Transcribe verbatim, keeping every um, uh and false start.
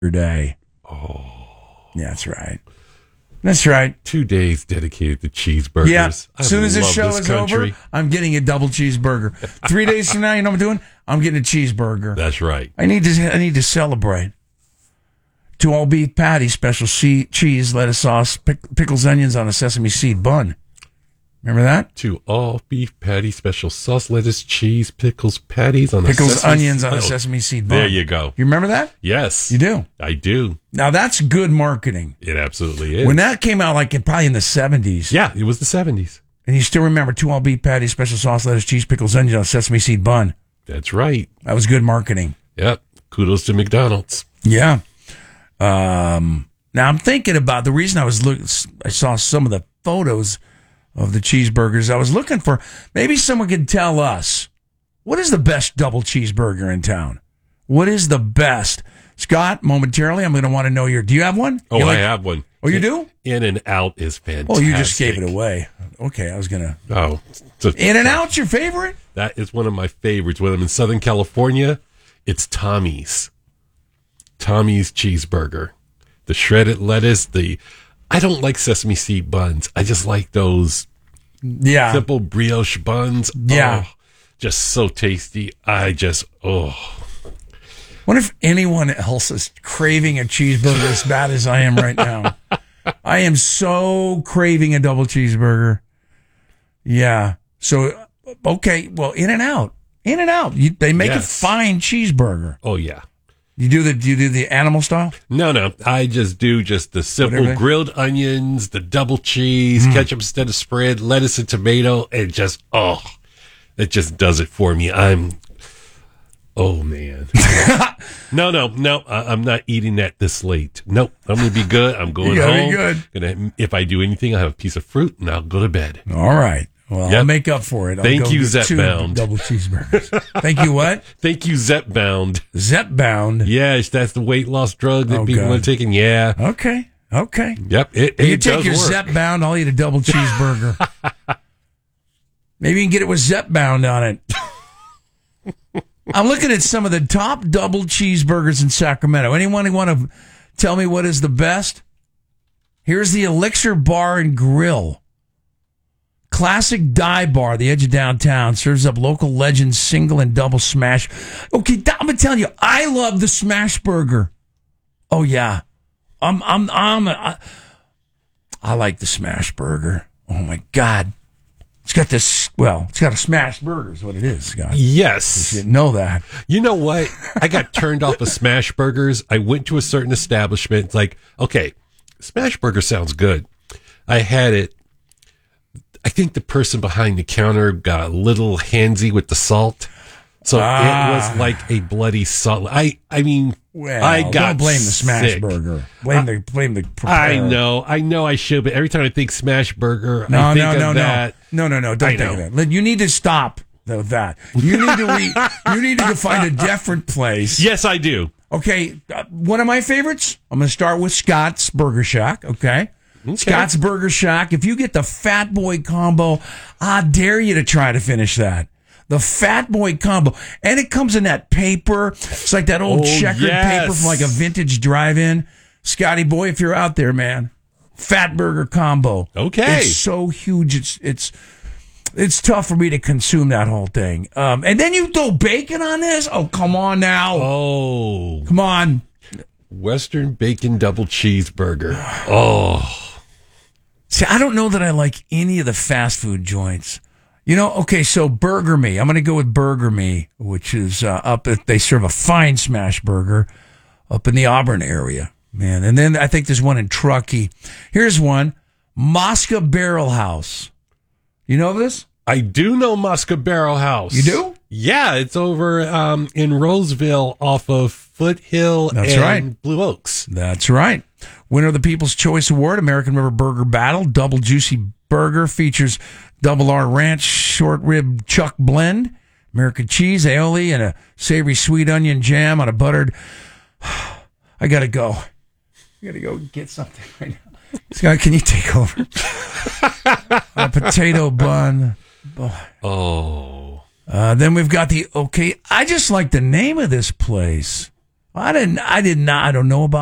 Day. Oh. Yeah, that's right. That's right. Two days dedicated to cheeseburgers. Yeah. As soon as this show this is country. over, I'm getting a double cheeseburger. Three days from now, you know what I'm doing? I'm getting a cheeseburger. That's right. I need to I need to celebrate. Two all beef patties, special sea, cheese, lettuce sauce, pick, pickles, onions on a sesame seed bun. Remember that? Two all beef patty, special sauce, lettuce, cheese, pickles, patties on pickles, a sesame onions on oh, a sesame seed bun. There you go. You remember that? Yes. You do? I do. Now that's good marketing. It absolutely is. When that came out, like probably in the seventies. Yeah, it was the seventies. And you still remember two all beef patties, special sauce, lettuce, cheese, pickles, onions on a sesame seed bun. That's right. That was good marketing. Yep. Kudos to McDonald's. Yeah. Um, now I'm thinking about the reason I was looking. I saw some of the photos of the cheeseburgers. I was looking for maybe someone could tell us what is the best double cheeseburger in town. What is the best, Scott? Momentarily, I'm going to want to know your. Do you have one? Oh, you like, I have one. Oh, you do? In and Out is fantastic. Oh, you just gave it away. Okay, I was gonna. Oh, In and Out's your favorite? That is one of my favorites. When I'm in Southern California, it's Tommy's. Tommy's cheeseburger. The shredded lettuce, the I don't like sesame seed buns. I just like those yeah. simple brioche buns. Yeah. Oh, just so tasty. I just, oh. What if anyone else is craving a cheeseburger as bad as I am right now? I am so craving a double cheeseburger. Yeah. So, okay. Well, In and Out. In and Out. You, they make Yes. a fine cheeseburger. Oh, yeah. You do the do you do the animal style? No, no. I just do just the simple Whatever. grilled onions, the double cheese, Mm. ketchup instead of spread, lettuce and tomato, and just, oh, it just does it for me. I'm, oh, man. no, no, no. I, I'm not eating that this late. Nope. I'm going to be good. I'm going You gotta be home. good. Gonna, if I do anything, I'll have a piece of fruit and I'll go to bed. All right. Well, Yep. I'll make up for it. I'll Thank go you, get two Zepbound. double cheeseburgers. Thank you, what? Thank you, Zepbound. Zepbound. Yes, that's the weight loss drug that Oh, people God. are taking. Yeah. Okay. Okay. Yep. It, If you it take does your work. Zepbound, I'll eat a double cheeseburger. Maybe you can get it with Zepbound on it. I'm looking at some of the top double cheeseburgers in Sacramento. Anyone who want to tell me what is the best? Here's the Elixir Bar and Grill. Classic dive bar, the edge of downtown, serves up local legends, single and double smash. Okay, I'm gonna tell you, I love the smash burger. Oh yeah, I'm, I'm, I'm, I, I like the smash burger. Oh my God, it's got this. Well, it's got a smash burger, is what it is, Scott. Yes. You didn't know that. You know what? I got turned off of Smash Burgers. I went to a certain establishment. It's like, okay, Smash Burger sounds good. I had it. I think the person behind the counter got a little handsy with the salt. So Ah. it was like a bloody salt. I, I mean, Well, I got don't blame the smash sick. burger. Blame the blame the. I preparer. know, I know I should, but every time I think Smash Burger, No, I think no, of no, that. no, no, no, no. Don't I think know. of that. You need to stop with that. You need to re, you need to go find a different place. Yes, I do. Okay, uh, one of my favorites. I'm going to start with Scott's Burger Shack. Okay? Okay. Scott's Burger Shack. If you get the Fat Boy combo, I dare you to try to finish that. The Fat Boy combo, and it comes in that paper. It's like that old Oh, checkered yes. paper from like a vintage drive-in. Scotty boy, if you're out there, man, Fat Burger combo. Okay. It's so huge. It's it's it's tough for me to consume that whole thing. Um, and then you throw bacon on this. Oh, come on now. Oh, Come on. Western bacon double cheeseburger. Oh, See, I don't know that I like any of the fast food joints. You know, okay, so Burger Me. I'm going to go with Burger Me, which is uh, up at, they serve a fine smash burger up in the Auburn area, man. And then I think there's one in Truckee. Here's one, Mosca Barrel House. You know this? I do know Mosca Barrel House. You do? Yeah, it's over um, in Roseville off of Foothill That's and right. Blue Oaks. That's right. Winner of the People's Choice Award, American River Burger Battle, Double Juicy Burger, features Double R Ranch Short Rib Chuck Blend, American cheese, aioli, and a savory sweet onion jam on a buttered. I gotta go. I gotta go get something right now. Scott, can you take over? A potato bun. Boy. Oh. Uh, then we've got the, okay, I just like the name of this place. I didn't. I did not. I don't know about.